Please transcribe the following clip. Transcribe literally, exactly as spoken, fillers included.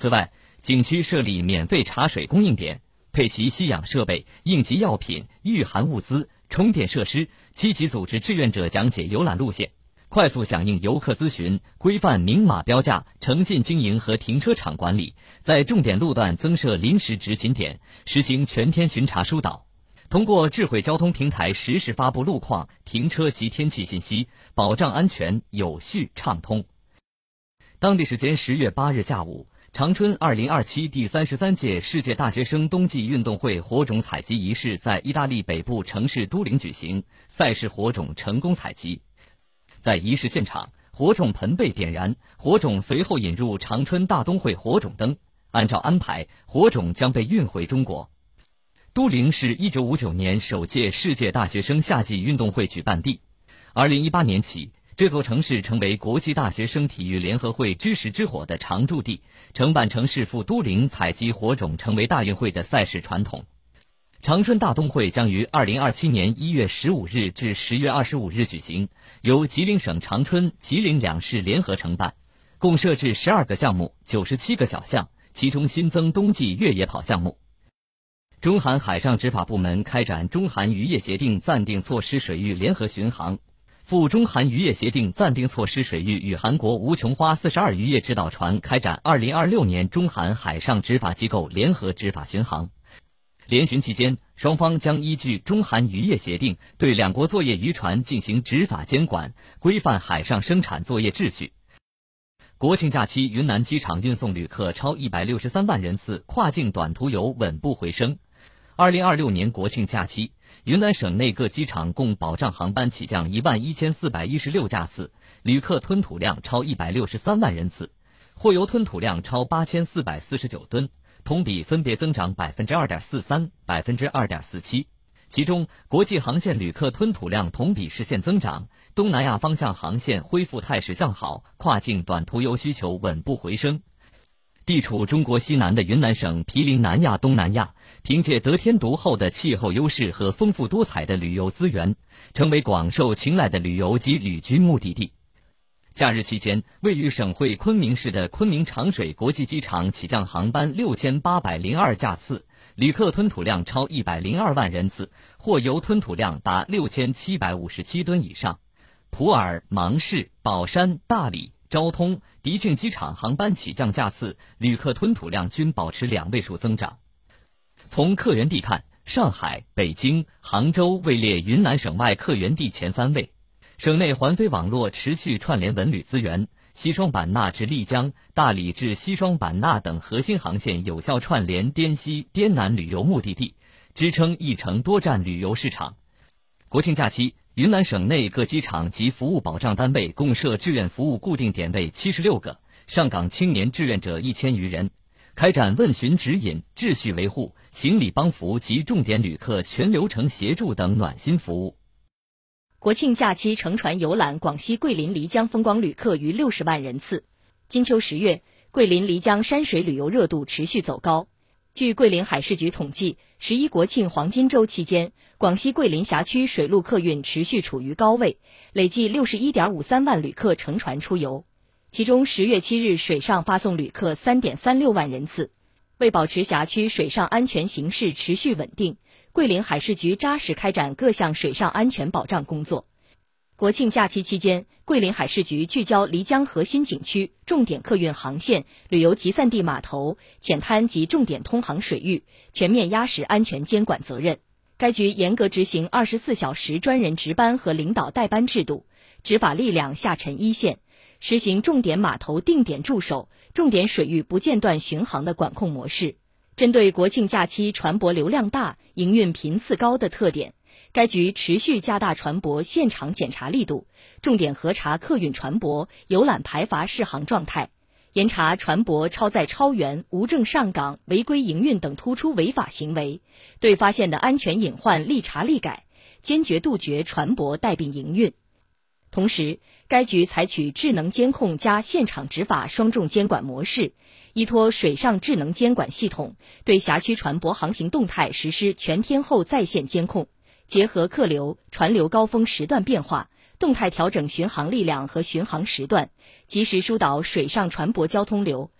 此外，景区设立免费茶水供应点，配齐吸氧设备、应急药品、御寒物资、充电设施，积极组织志愿者讲解游览路线，快速响应游客咨询，规范明码标价、诚信经营和停车场管理，在重点路段增设临时执勤点，实行全天巡查疏导。通过智慧交通平台实时发布路况、停车及天气信息，保障安全有序畅通。当地时间十月八日下午，长春二零二七第三十三届世界大学生冬季运动会火种采集仪式在意大利北部城市都灵举行，赛事火种成功采集。在仪式现场，火种盆被点燃，火种随后引入长春大冬会火种灯，按照安排，火种将被运回中国。都灵是一九五九年首届世界大学生夏季运动会举办地。二零一八年起，这座城市成为国际大学生体育联合会知时之火的常驻地，承办城市赴都灵采集火种成为大运会的赛事传统。长春大冬会将于二零二七年一月十五日至十月二十五日举行，由吉林省长春、吉林两市联合承办，共设置十二个项目、九十七个小项，其中新增冬季越野跑项目。中韩海上执法部门开展中韩渔业协定暂定措施水域联合巡航，赴中韩渔业协定暂定措施水域与韩国无穷花四十二渔业指导船开展二零二六年中韩海上执法机构联合执法巡航。联巡期间，双方将依据中韩渔业协定对两国作业渔船进行执法监管，规范海上生产作业秩序。国庆假期，云南机场运送旅客超一百六十三万人次，跨境短途游稳步回升。二零二六年国庆假期，云南省内各机场共保障航班起降一万一千四百一十六架次，旅客吞吐量超一百六十三万人次，货油吞吐量超八千四百四十九吨，同比分别增长百分之二点四三、百分之二点四七。其中，国际航线旅客吞吐量同比实现增长，东南亚方向航线恢复态势向好，跨境短途游需求稳步回升。地处中国西南的云南省毗邻南亚、东南亚，凭借得天独厚的气候优势和丰富多彩的旅游资源，成为广受青睐的旅游及旅居目的地。假日期间，位于省会昆明市的昆明长水国际机场起降航班六千八百零二架次，旅客吞吐量超一百零二万人次，货油吞吐量达六千七百五十七吨以上。普洱、芒市、宝山、大理、昭通、迪庆机场航班起降架次、旅客吞吐量均保持两位数增长。从客源地看，上海、北京、杭州位列云南省外客源地前三位。省内环飞网络持续串联文旅资源，西双版纳至丽江、大理至西双版纳等核心航线有效串联滇西、滇南旅游目的地，支撑一城多站旅游市场。国庆假期，云南省内各机场及服务保障单位共设志愿服务固定点位七十六个，上岗青年志愿者一千余人，开展问询指引、秩序维护、行李帮扶及重点旅客全流程协助等暖心服务。 国庆假期乘船游览广西桂林漓江风光旅客逾六十万人次。金秋十月，桂林漓江山水旅游热度持续走高。据桂林海事局统计，十一国庆黄金周期间，广西桂林辖区水陆客运持续处于高位，累计六十一点五三万旅客乘船出游。其中十月七日水上发送旅客三点三六万人次。为保持辖区水上安全形势持续稳定，桂林海事局扎实开展各项水上安全保障工作。国庆假期期间，桂林海事局聚焦漓江核心景区、重点客运航线、旅游集散地码头、浅滩及重点通航水域，全面压实安全监管责任。该局严格执行二十四小时专人值班和领导带班制度，执法力量下沉一线，实行重点码头定点驻守、重点水域不间断巡航的管控模式。针对国庆假期船舶流量大、营运频次高的特点，该局持续加大船舶现场检查力度，重点核查客运船舶游览排筏适航状态，严查船舶超载超员、无证上岗、违规营运等突出违法行为，对发现的安全隐患立查立改，坚决杜绝船舶带病营运。同时，该局采取智能监控加现场执法双重监管模式，依托水上智能监管系统，对辖区船舶航行动态实施全天候在线监控，结合客流、船流高峰时段变化，动态调整巡航力量和巡航时段，及时疏导水上船舶交通流，